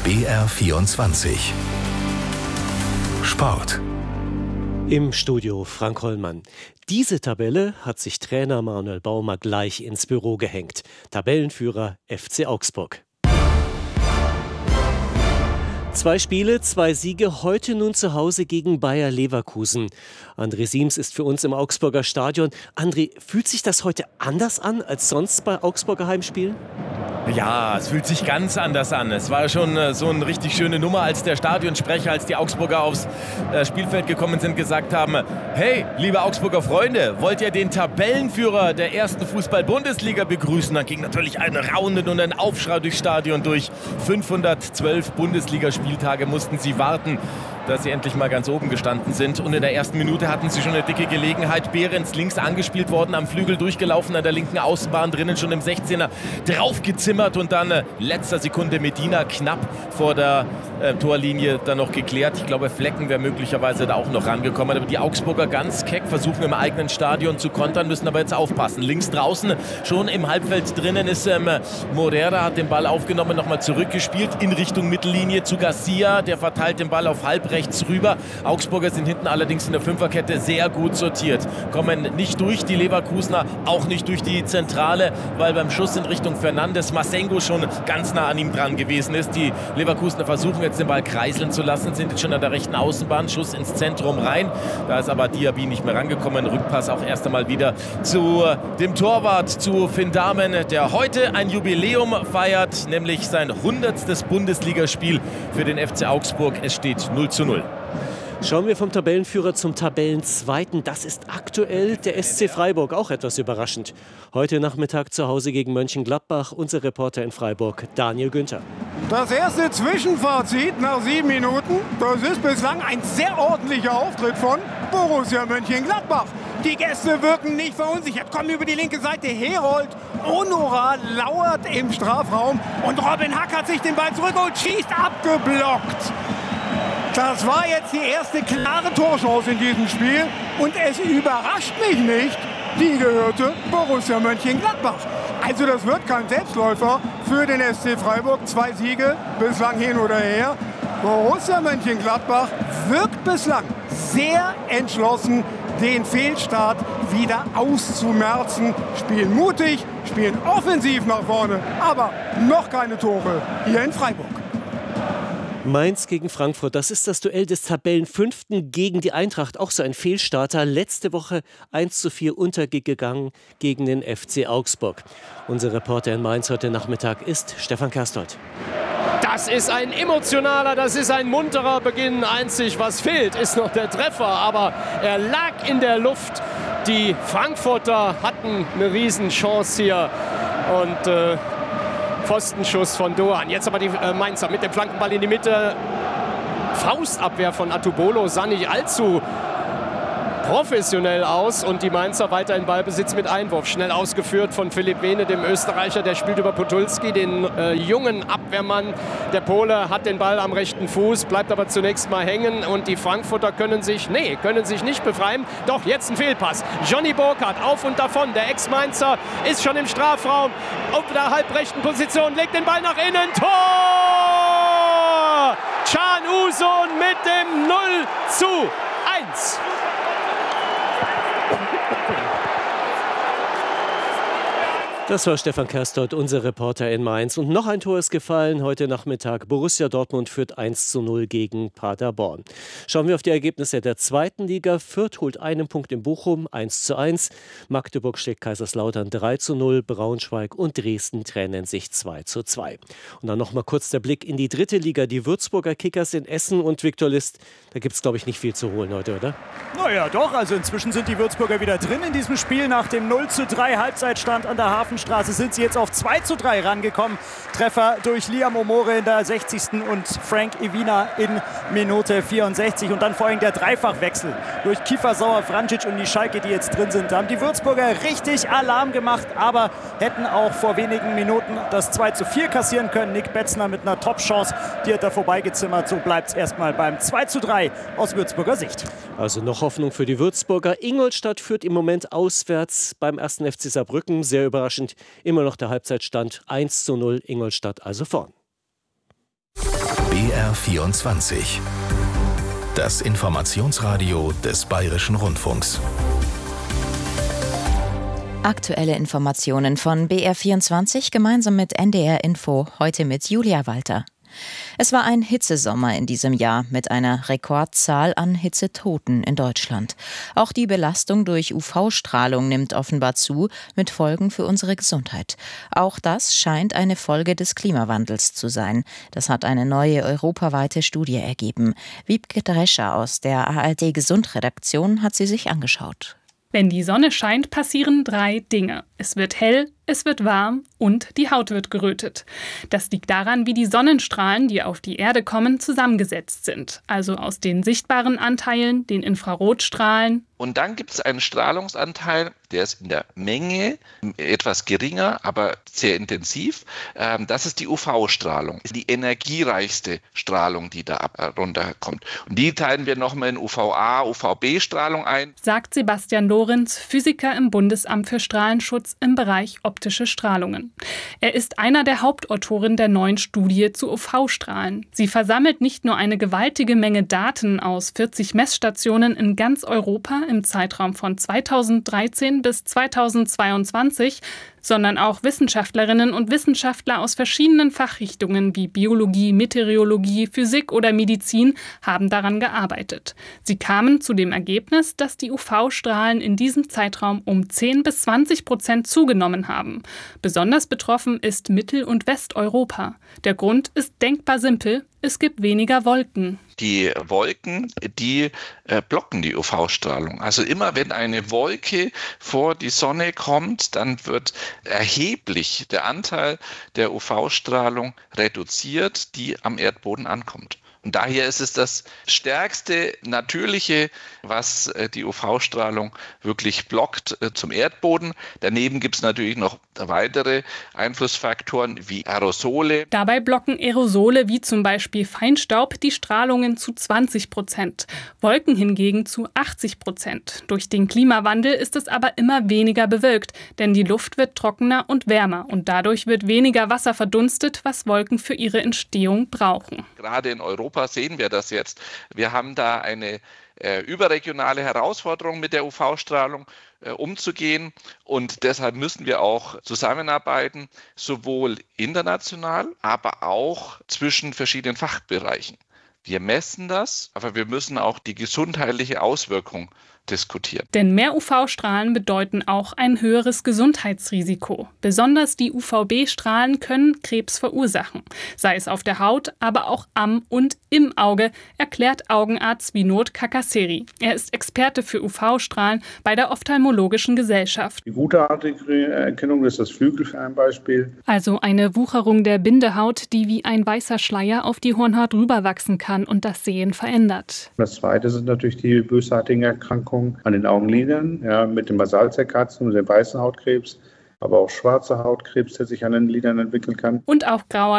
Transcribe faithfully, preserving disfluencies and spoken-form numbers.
B R vierundzwanzig Sport. Im Studio Frank Hollmann. Diese Tabelle hat sich Trainer Manuel Baumer gleich ins Büro gehängt. Tabellenführer F C Augsburg. Zwei Spiele, zwei Siege, heute nun zu Hause gegen Bayer Leverkusen. André Siems ist für uns im Augsburger Stadion. André, fühlt sich das heute anders an als sonst bei Augsburger Heimspielen? Ja, es fühlt sich ganz anders an. Es war schon äh, so eine richtig schöne Nummer, als der Stadionsprecher, als die Augsburger aufs äh, Spielfeld gekommen sind, gesagt haben: Hey, liebe Augsburger Freunde, wollt ihr den Tabellenführer der ersten Fußball-Bundesliga begrüßen? Dann ging natürlich ein Raunen und ein Aufschrei durchs Stadion durch. fünfhundertzwölf Bundesligaspieltage mussten sie warten, dass sie endlich mal ganz oben gestanden sind. Und in der ersten Minute hatten sie schon eine dicke Gelegenheit. Behrens links angespielt worden, am Flügel durchgelaufen, an der linken Außenbahn drinnen, schon im sechzehner draufgezimmert und dann äh, letzter Sekunde Medina knapp vor der äh, Torlinie dann noch geklärt. Ich glaube, Flecken wäre möglicherweise da auch noch rangekommen. Aber die Augsburger ganz keck versuchen im eigenen Stadion zu kontern, müssen aber jetzt aufpassen. Links draußen, schon im Halbfeld drinnen ist ähm, Morera, hat den Ball aufgenommen, nochmal zurückgespielt in Richtung Mittellinie zu Garcia. Der verteilt den Ball auf halb rechts rüber. Augsburger sind hinten allerdings in der Fünferkette sehr gut sortiert. Kommen nicht durch die Leverkusener, auch nicht durch die Zentrale, weil beim Schuss in Richtung Fernandes Masengo schon ganz nah an ihm dran gewesen ist. Die Leverkusener versuchen jetzt den Ball kreiseln zu lassen, sind jetzt schon an der rechten Außenbahn, Schuss ins Zentrum rein. Da ist aber Diaby nicht mehr rangekommen. Rückpass auch erst einmal wieder zu dem Torwart, zu Finn Dahmen, der heute ein Jubiläum feiert, nämlich sein hundertstes Bundesligaspiel für den F C Augsburg. Es steht null zu null. Schauen wir vom Tabellenführer zum Tabellenzweiten. Das ist aktuell der S C Freiburg, auch etwas überraschend. Heute Nachmittag zu Hause gegen Mönchengladbach. Unser Reporter in Freiburg, Daniel Günther. Das erste Zwischenfazit nach sieben Minuten. Das ist bislang ein sehr ordentlicher Auftritt von Borussia Mönchengladbach. Die Gäste wirken nicht verunsichert, kommen über die linke Seite. Herold Onora lauert im Strafraum und Robin Hack hat sich den Ball zurück und schießt abgeblockt. Das war jetzt die erste klare Torchance in diesem Spiel und es überrascht mich nicht, die gehörte Borussia Mönchengladbach. Also das wird kein Selbstläufer für den S C Freiburg. Zwei Siege bislang hin oder her. Borussia Mönchengladbach wirkt bislang sehr entschlossen, den Fehlstart wieder auszumerzen. Spielen mutig, spielen offensiv nach vorne, aber noch keine Tore hier in Freiburg. Mainz gegen Frankfurt, das ist das Duell des Tabellenfünften gegen die Eintracht. Auch so ein Fehlstarter. Letzte Woche eins zu vier untergegangen gegen den F C Augsburg. Unser Reporter in Mainz heute Nachmittag ist Stefan Kerstold. Das ist ein emotionaler, das ist ein munterer Beginn. Einzig, was fehlt, ist noch der Treffer. Aber er lag in der Luft. Die Frankfurter hatten eine Riesenchance hier. Und äh, Pfostenschuss von Doan. Jetzt aber die äh, Mainzer mit dem Flankenball in die Mitte. Faustabwehr von Atubolo sah nicht allzu professionell aus und die Mainzer weiter in Ballbesitz mit Einwurf. Schnell ausgeführt von Philipp Wehne, dem Österreicher. Der spielt über Podolski, den äh, jungen Abwehrmann. Der Pole hat den Ball am rechten Fuß, bleibt aber zunächst mal hängen und die Frankfurter können sich, nee, können sich nicht befreien. Doch, jetzt ein Fehlpass. Johnny Burkhardt auf und davon. Der Ex-Mainzer ist schon im Strafraum. Auf der halbrechten Position, legt den Ball nach innen. Tor! Can Uzun mit dem null zu eins. Das war Stefan Kerstold, unser Reporter in Mainz. Und noch ein Tor ist gefallen heute Nachmittag. Borussia Dortmund führt eins zu null gegen Paderborn. Schauen wir auf die Ergebnisse der zweiten Liga. Fürth holt einen Punkt in Bochum, eins zu eins. Magdeburg schlägt Kaiserslautern drei zu null. Braunschweig und Dresden trennen sich zwei zu zwei. Und dann noch mal kurz der Blick in die dritte Liga. Die Würzburger Kickers in Essen und Viktor List. Da gibt es, glaube ich, nicht viel zu holen heute, oder? Naja, doch. Also inzwischen sind die Würzburger wieder drin in diesem Spiel. Nach dem null zu drei Halbzeitstand an der Hafen Straße sind sie jetzt auf zwei zu drei rangekommen. Treffer durch Liam Omore in der sechzigsten und Frank Evina in Minute vierundsechzig. Und dann vor allem der Dreifachwechsel durch Kiefer Sauer, Vrancic und die Schalke, die jetzt drin sind. Da haben die Würzburger richtig Alarm gemacht, aber hätten auch vor wenigen Minuten das zwei zu vier kassieren können. Nick Betzner mit einer Top-Chance, die hat da vorbeigezimmert. So bleibt es erstmal beim zwei zu drei aus Würzburger Sicht. Also noch Hoffnung für die Würzburger. Ingolstadt führt im Moment auswärts beim ersten F C Saarbrücken. Sehr überraschend. Immer noch der Halbzeitstand eins zu null, Ingolstadt also vorn. B R vierundzwanzig. Das Informationsradio des Bayerischen Rundfunks. Aktuelle Informationen von B R vierundzwanzig gemeinsam mit N D R Info, heute mit Julia Walter. Es war ein Hitzesommer in diesem Jahr mit einer Rekordzahl an Hitzetoten in Deutschland. Auch die Belastung durch U V-Strahlung nimmt offenbar zu, mit Folgen für unsere Gesundheit. Auch das scheint eine Folge des Klimawandels zu sein. Das hat eine neue europaweite Studie ergeben. Wiebke Drescher aus der A R D-Gesundredaktion hat sie sich angeschaut. Wenn die Sonne scheint, passieren drei Dinge. Es wird hell, es wird warm und die Haut wird gerötet. Das liegt daran, wie die Sonnenstrahlen, die auf die Erde kommen, zusammengesetzt sind. Also aus den sichtbaren Anteilen, den Infrarotstrahlen. Und dann gibt es einen Strahlungsanteil, der ist in der Menge etwas geringer, aber sehr intensiv. Das ist die U V-Strahlung, die energiereichste Strahlung, die da runterkommt. Und die teilen wir nochmal in U V A, U V B-Strahlung ein. Sagt Sebastian Lorenz, Physiker im Bundesamt für Strahlenschutz im Bereich optische Strahlungen. Er ist einer der Hauptautoren der neuen Studie zu U V-Strahlen. Sie versammelt nicht nur eine gewaltige Menge Daten aus vierzig Messstationen in ganz Europa im Zeitraum von zweitausenddreizehn bis zweitausendzweiundzwanzig, sondern auch Wissenschaftlerinnen und Wissenschaftler aus verschiedenen Fachrichtungen wie Biologie, Meteorologie, Physik oder Medizin haben daran gearbeitet. Sie kamen zu dem Ergebnis, dass die U V-Strahlen in diesem Zeitraum um zehn bis zwanzig Prozent zugenommen haben. Besonders betroffen ist Mittel- und Westeuropa. Der Grund ist denkbar simpel: Es gibt weniger Wolken. Die Wolken, die äh, blocken die U V-Strahlung. Also immer wenn eine Wolke vor die Sonne kommt, dann wird erheblich der Anteil der U V-Strahlung reduziert, die am Erdboden ankommt. Und daher ist es das stärkste Natürliche, was die U V-Strahlung wirklich blockt zum Erdboden. Daneben gibt es natürlich noch weitere Einflussfaktoren wie Aerosole. Dabei blocken Aerosole wie zum Beispiel Feinstaub die Strahlungen zu zwanzig Prozent, Wolken hingegen zu achtzig Prozent. Durch den Klimawandel ist es aber immer weniger bewölkt, denn die Luft wird trockener und wärmer und dadurch wird weniger Wasser verdunstet, was Wolken für ihre Entstehung brauchen. Gerade in Europa sehen wir das jetzt. Wir haben da eine äh, überregionale Herausforderung mit der U V-Strahlung äh, umzugehen und deshalb müssen wir auch zusammenarbeiten, sowohl international, aber auch zwischen verschiedenen Fachbereichen. Wir messen das, aber wir müssen auch die gesundheitliche Auswirkung diskutieren. Denn mehr U V-Strahlen bedeuten auch ein höheres Gesundheitsrisiko. Besonders die U V B-Strahlen können Krebs verursachen. Sei es auf der Haut, aber auch am und im Auge, erklärt Augenarzt Vinod Kakasseri. Er ist Experte für U V-Strahlen bei der Ophthalmologischen Gesellschaft. Die gutartige Erkennung ist das Flügel für ein Beispiel. Also eine Wucherung der Bindehaut, die wie ein weißer Schleier auf die Hornhaut rüberwachsen kann und das Sehen verändert. Das zweite sind natürlich die bösartigen Erkrankungen an den Augenlidern, ja, mit dem Basalzellkarzinom, dem weißen Hautkrebs, aber auch schwarzer Hautkrebs, der sich an den Lidern entwickeln kann. Und auch grauer